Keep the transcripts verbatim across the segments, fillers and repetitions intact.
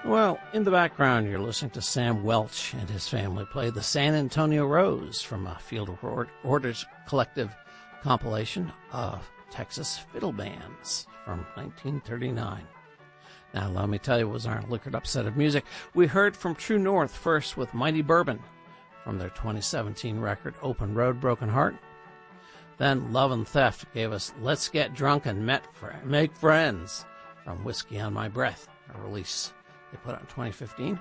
Well, in the background, you're listening to Sam Welch and his family play the San Antonio Rose from a Field of Orders Collective compilation of Texas fiddle bands from nineteen thirty-nine. Now, let me tell you, it was our liquored up set of music. We heard from True North first with Mighty Bourbon from their twenty seventeen record, Open Road, Broken Heart. Then Love and Theft gave us Let's Get Drunk and Met Fr- Make Friends from Whiskey on My Breath, a release they put out in twenty fifteen.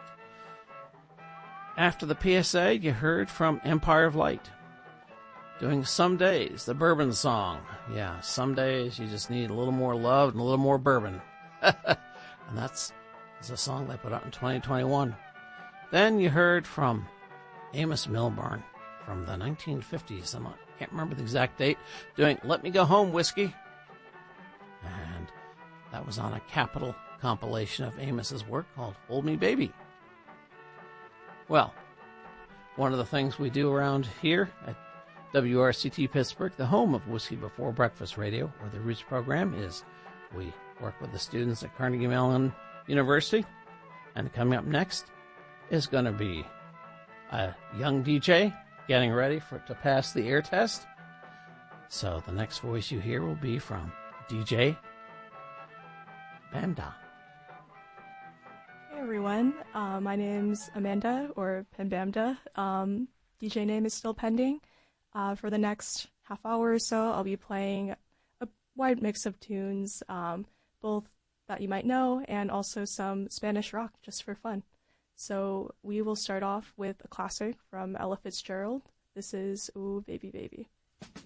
After the P S A, you heard from Empire of Light, doing Some Days, the bourbon song. Yeah, some days you just need a little more love and a little more bourbon. And that's, that's a song they put out in twenty twenty-one. Then you heard from Amos Milburn from the nineteen fifties. I can't remember the exact date, doing Let Me Go Home, Whiskey. And that was on a Capitol compilation of Amos's work called Hold Me Baby. Well, one of the things we do around here at W R C T Pittsburgh, the home of Whiskey Before Breakfast Radio, or the Roots program, is we work with the students at Carnegie Mellon University. And coming up next is going to be a young D J getting ready for to pass the air test. So the next voice you hear will be from D J Bamda. Hey everyone, uh, my name's Amanda, or Penbamda. Um, D J name is still pending. Uh, for the next half hour or so, I'll be playing a wide mix of tunes, um, both that you might know and also some Spanish rock just for fun. So we will start off with a classic from Ella Fitzgerald. This is Ooh Baby Baby.